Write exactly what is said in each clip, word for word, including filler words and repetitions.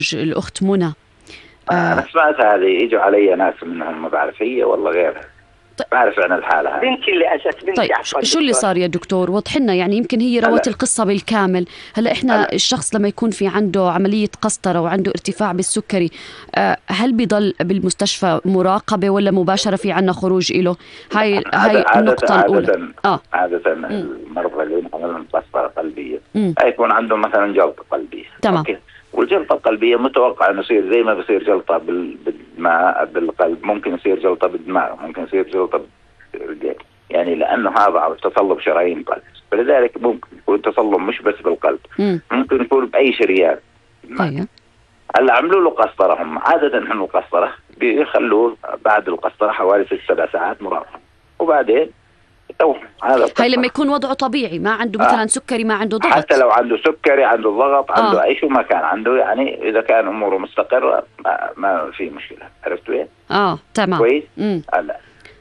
الأخت منى. آه أنا سمعت هذه يجوا علي ناس منهم، ما بعرف هي والله غيرها. طيب. بعرف عن الحالة هذه. بنتي اللي أجت بنتي. طيب شو اللي صار يا دكتور؟ وضح لنا، يعني يمكن هي روت القصة بالكامل. هلا إحنا هلأ. الشخص لما يكون في عنده عملية قسطرة وعنده ارتفاع بالسكري، آه هل بيضل بالمستشفى مراقبة ولا مباشرة في عنا خروج إله؟ هاي هاي النقطة الأولى. عادة, آه. عادة المرضى اللي عندهم قسطرة قلبية هيكون عندهم مثلا جلطة قلبية. تمام. أوكي. والجلطة القلبية متوقع أنه يصير زي ما بصير جلطة بالدماء بالقلب، ممكن يصير جلطة بالدماغ، ممكن يصير جلطة بالرجال، يعني لأنه هذا تصلب شرايين القلب، فلذلك ممكن يكون تصلب مش بس بالقلب، م. ممكن يكون بأي شريان. طيب. هلا عملوا له قسطرة هم، عادة نحن القسطرة بيخلوه بعد القسطرة حوالي ست سبع ساعات مراقبة، وبعدين هذا هاي لما يكون وضعه طبيعي، ما عنده مثلا آه. سكري، ما عنده ضغط. حتى لو عنده سكري، عنده ضغط، عنده آه. أي شو ما كان عنده، يعني إذا كان أموره مستقرة ما, ما في مشكلة. عرفت وين؟ آه تمام. كويس. هلا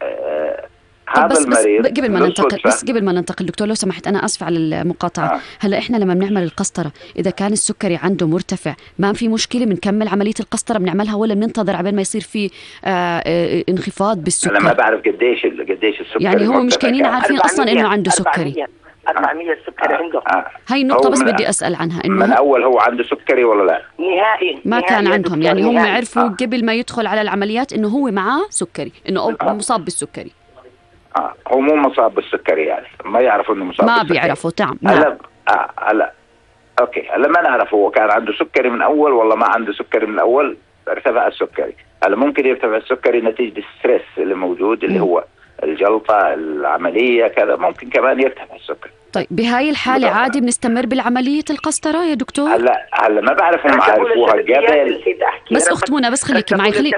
آه هذا بس المريض بس قبل ما ننتقل بس قبل ما ننتقل دكتور لو سمحت، أنا آسف على المقاطعة. آه. هلا إحنا لما بنعمل القسطرة إذا كان السكري عنده مرتفع ما في مشكلة، بنكمل عملية القسطرة بنعملها ولا بننتظر عبال ما يصير في آه آه انخفاض بالسكر؟ أنا ما بعرف قديش قديش السكر، يعني هو مش كانين عارفين أصلا إنه عنده سكري. أربعمية السكري عنده. آه. هاي النقطة بس بدي أسأل عنها، إنه من أول هو عنده سكري ولا لا؟ نهائي ما نهائي كان عندهم، يعني هم نهائي. عرفوا آه. قبل ما يدخل على العمليات إنه هو معاه سكري، إنه آه. مصاب بالسكري. آه. هو مو مصاب بالسكري، يعني ما يعرفوا إنه مصاب ما بالسكري. بيعرفوا. تعم هلا آه. هلا أوكي هلا ما نعرف هو كان عنده سكري من أول ولا ما عنده سكري من الأول، ارتفع السكري. هلا ممكن يرتفع السكري نتيجة الستريس اللي موجود اللي م. هو الجلطة العملية كذا، ممكن كمان يرتفع السكر. طيب بهاي الحالة بطبعا. عادي بنستمر بالعملية القسطرة يا دكتور؟ هلا هلا ما بعرف هم عارفوها قبل. بس أخت منى بس خليكي معي خليكي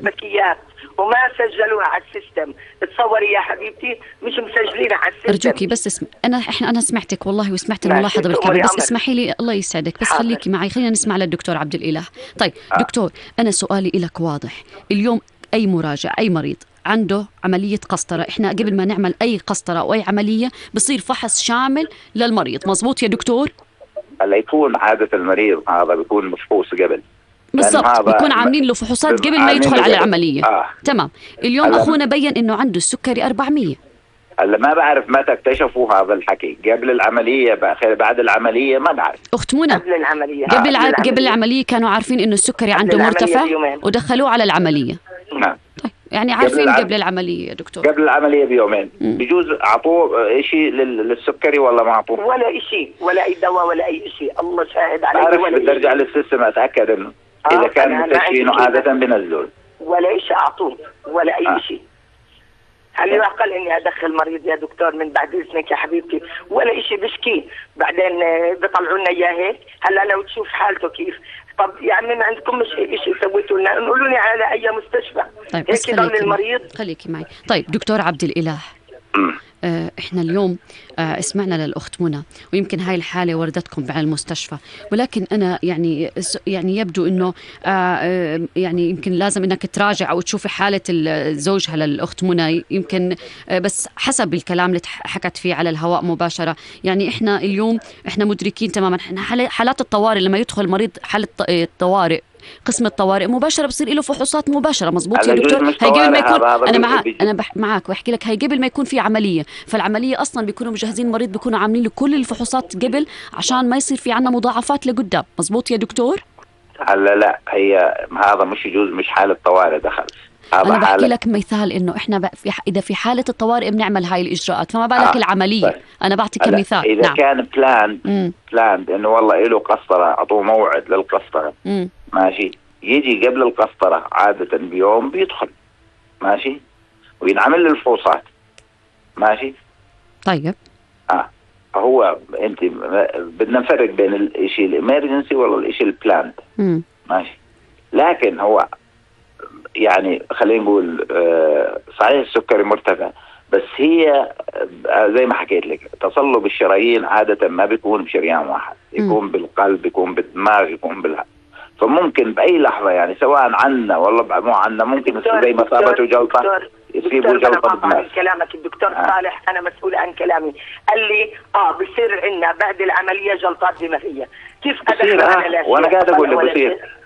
وما سجلوها على السيستم. تصوري يا حبيبتي مش مسجلينها على السيستم. أرجوكي بس اسم... أنا إحنا أنا سمعتك والله وسمعت الملاحظة بالكامل، بس اسمحي لي الله يسعدك بس حاضر. خليكي معي خلينا نسمع للدكتور عبد الإله. طيب آه. دكتور أنا سؤالي إلك واضح، اليوم أي مراجع أي مريض عنده عملية قسطرة، إحنا قبل ما نعمل أي قسطرة أو أي عملية بصير فحص شامل للمريض، مزبوط يا دكتور؟ هلا يكون عادة المريض هذا بيكون مفحوص قبل بالضبط، بيكون عاملين له فحوصات قبل ما يدخل على العملية. آه. تمام. اليوم أخونا بين إنه عنده السكري أربعمية. هلا ما بعرف متى اكتشفوا هذا الحكي، قبل العملية بعد العملية ما بعرف. أخت منى قبل العملية قبل, آه. العملية. قبل العملية كانوا عارفين إنه السكري عنده مرتفع ودخلوه على العملية. نعم. طيب يعني عارفين قبل, قبل العملية يا دكتور؟ قبل العملية بيومين. م. بيجوز أعطوه شيء للسكري ولا ما أعطوه؟ ولا شيء، ولا أي دواء ولا أي شيء، الله شاهد عليه. عارف بدي أرجع للسيستم أتأكد إنه آه إذا كان مستشفينه عادة بنزلون ولا شيء أعطوه ولا أي آه. شيء. هل يعقل إني أدخل مريض يا دكتور من بعد إذنك يا حبيبتي ولا شيء بشكي بعدين بيطلعوا لنا إياه هيك؟ هلا لو تشوف حالته كيف، طب يعني ما عندكم مش شيء سويتوا لنا نقولوا لي على أي مستشفى. طيب بس خليكي المريض خليكي معي. طيب دكتور عبد الإله آه احنا اليوم آه اسمعنا للأخت منى، ويمكن هاي الحالة وردتكم على المستشفى، ولكن أنا يعني يعني يبدو إنه آه يعني يمكن لازم إنك تراجع أو تشوفي حالة زوجها للأخت منى، يمكن آه بس حسب الكلام اللي حكت فيه على الهواء مباشرة. يعني إحنا اليوم إحنا مدركين تماما حالات الطوارئ لما يدخل مريض حالة الطوارئ قسم الطوارئ مباشرة بصير له فحوصات مباشرة، مظبوط يا دكتور؟ هاي قبل ما يكون أنا معك أنا بح معك وأحكي لك، هاي قبل ما يكون في عملية، فالعملية أصلا بيكونوا مجهزين المريض، بيكونوا عاملين له كل الفحوصات قبل عشان ما يصير في عنا مضاعفات لقدام، مظبوط يا دكتور؟ هلا لا هي هذا مش يجوز، مش حالة طوارئ دخل. أنا بحكي لك مثال إنه إحنا في إذا في حالة الطوارئ بنعمل هاي الإجراءات، فما بالك آه. العملية طيب. أنا بعطي كمثال. إذا نعم. كان بلان بلان إنه والله له قسطرة، أعطوه موعد للقسطرة م. ماشي، يجي قبل القسطرة عادة بيوم بيدخل ماشي وينعمل له الفحوصات ماشي. طيب اه هو انت بدنا نفرق بين الشيء الامرجنسي ولا الشيء البلاند ماشي. لكن هو يعني خلينا نقول آه صحيح السكري مرتفع، بس هي زي ما حكيت لك تصلب الشرايين عادة ما بيكون بشريان واحد، يكون م. بالقلب، يكون بالدماغ، يكون بالها، فممكن بأي لحظة يعني سواء عنا ولا مو عنا ممكن زي ما صابته جلطة يصيبوا جلطة بالدماغ. كلامك الدكتور آه. صالح أنا مسؤول عن كلامي، قال لي آه بصير عنا بعد العملية جلطات دماغية، كيف أدخل آه. وأنا قاعد أقول له بصير